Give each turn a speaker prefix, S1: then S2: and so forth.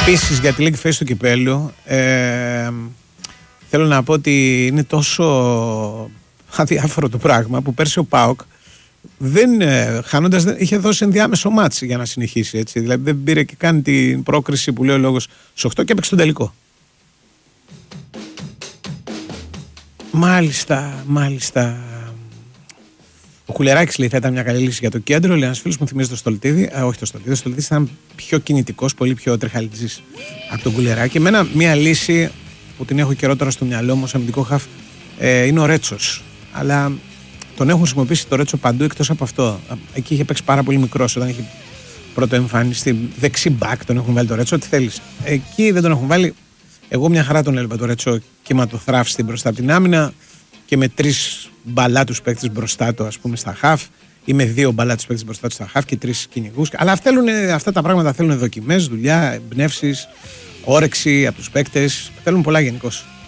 S1: Επίσης για τη League Phase του κυπέλλου, θέλω να πω ότι είναι τόσο αδιάφορο το πράγμα που πέρσι ο ΠΑΟΚ χάνοντας είχε δώσει ενδιάμεσο μάτς για να συνεχίσει, έτσι. Δηλαδή δεν πήρε και καν την πρόκριση που λέει ο λόγος στους 8 και έπαιξε τον τελικό. Μάλιστα. Ο Κουλεράκης λέει θα ήταν μια καλή λύση για το κέντρο. Λέει ένας φίλος μου θυμίζει το Στολτίδη. Όχι το Στολτίδη. Ο Στολτίδης ήταν πιο κινητικός, πολύ πιο τρεχαλιτζής από τον Κουλεράκη. Εμένα μια λύση που την έχω καιρό τώρα στο μυαλό μου ως αμυντικό χαφ είναι ο Ρέτσος. Αλλά τον έχουν χρησιμοποιήσει το Ρέτσο παντού εκτός από αυτό. Εκεί είχε παίξει πάρα πολύ μικρός όταν είχε πρώτο εμφανιστεί. Δεξί μπακ τον έχουν βάλει το Ρέτσο. Ό,τι θέλεις. Εκεί δεν τον έχουν βάλει. Εγώ μια χαρά τον έλαβα το Ρέτσο κυματοθράφστη μπροστά από την άμυνα και με 3 μπαλάτους παίκτες μπροστά του, ας πούμε, στα χαφ, ή με 2 μπαλάτους παίκτες μπροστά του στα χαφ και 3 κυνηγούς. Αλλά αυτά τα πράγματα θέλουν δοκιμές, δουλειά, εμπνεύσεις, όρεξη από τους παίκτες. Θέλουν πολλά γενικώς.